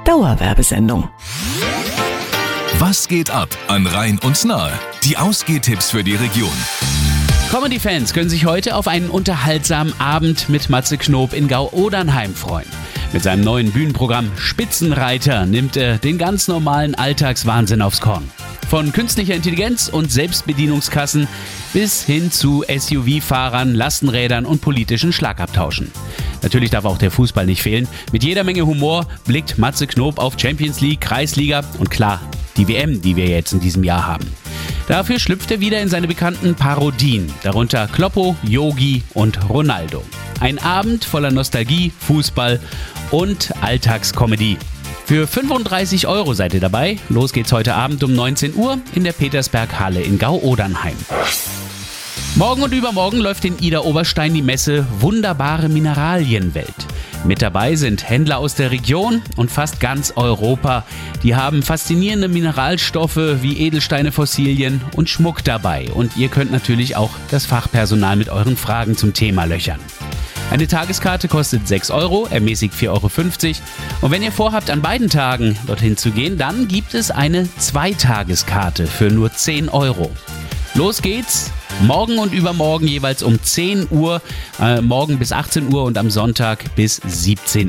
Dauerwerbesendung. Was geht ab an Rhein und Nahe? Die Ausgehtipps für die Region. Comedy-Fans können sich heute auf einen unterhaltsamen Abend mit Matze Knob in Gau-Odernheim freuen. Mit seinem neuen Bühnenprogramm Spitzenreiter nimmt er den ganz normalen Alltagswahnsinn aufs Korn. Von künstlicher Intelligenz und Selbstbedienungskassen bis hin zu SUV-Fahrern, Lastenrädern und politischen Schlagabtauschen. Natürlich darf auch der Fußball nicht fehlen. Mit jeder Menge Humor blickt Matze Knob auf Champions League, Kreisliga und klar, die WM, die wir jetzt in diesem Jahr haben. Dafür schlüpft er wieder in seine bekannten Parodien, darunter Kloppo, Yogi und Ronaldo. Ein Abend voller Nostalgie, Fußball und Alltagscomedy. Für 35 € seid ihr dabei. Los geht's heute Abend um 19 Uhr in der Petersberg-Halle in Gau-Odernheim. Morgen und übermorgen läuft in Idar-Oberstein die Messe Wunderbare Mineralienwelt. Mit dabei sind Händler aus der Region und fast ganz Europa. Die haben faszinierende Mineralstoffe wie Edelsteine, Fossilien und Schmuck dabei. Und ihr könnt natürlich auch das Fachpersonal mit euren Fragen zum Thema löchern. Eine Tageskarte kostet 6 €, ermäßigt 4,50 €. Und wenn ihr vorhabt, an beiden Tagen dorthin zu gehen, dann gibt es eine Zweitageskarte für nur 10 €. Los geht's! Morgen und übermorgen jeweils um 10 Uhr, morgen bis 18 Uhr und am Sonntag bis 17